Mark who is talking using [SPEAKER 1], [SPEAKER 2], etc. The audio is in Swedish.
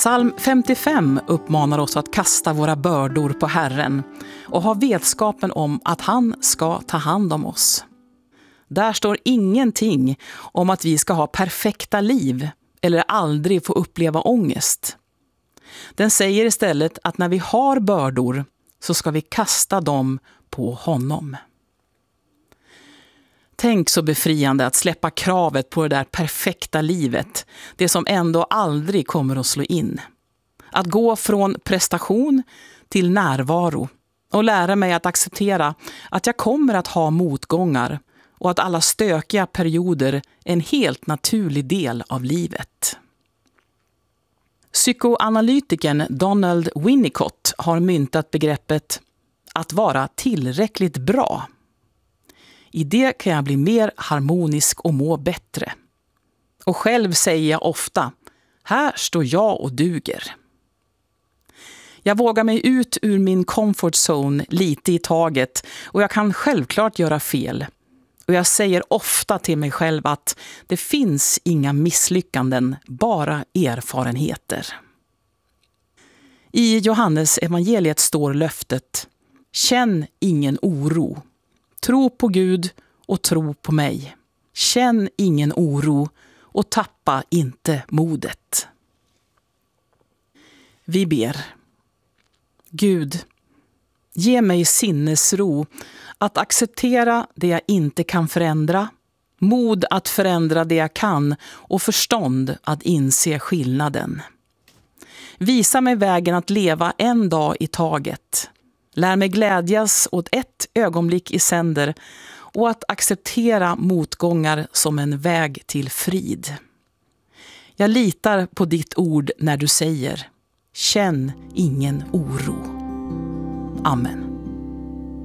[SPEAKER 1] Psalm 55 uppmanar oss att kasta våra bördor på Herren och ha vetskapen om att han ska ta hand om oss. Där står ingenting om att vi ska ha perfekta liv eller aldrig få uppleva ångest. Den säger istället att när vi har bördor så ska vi kasta dem på honom. Tänk så befriande att släppa kravet på det där perfekta livet, det som ändå aldrig kommer att slå in. Att gå från prestation till närvaro och lära mig att acceptera att jag kommer att ha motgångar och att alla stökiga perioder är en helt naturlig del av livet. Psykoanalytikern Donald Winnicott har myntat begreppet att vara tillräckligt bra. I det kan jag bli mer harmonisk och må bättre. Och själv säger jag ofta, här står jag och duger. Jag vågar mig ut ur min comfort zone lite i taget och jag kan självklart göra fel. Och jag säger ofta till mig själv att det finns inga misslyckanden, bara erfarenheter. I Johannes evangeliet står löftet: känn ingen oro. Tro på Gud och tro på mig. Känn ingen oro och tappa inte modet. Vi ber. Gud, ge mig sinnesro att acceptera det jag inte kan förändra, mod att förändra det jag kan och förstånd att inse skillnaden. Visa mig vägen att leva en dag i taget. Lär mig glädjas åt ett ögonblick i sänder och att acceptera motgångar som en väg till frid. Jag litar på ditt ord när du säger: känn ingen oro. Amen.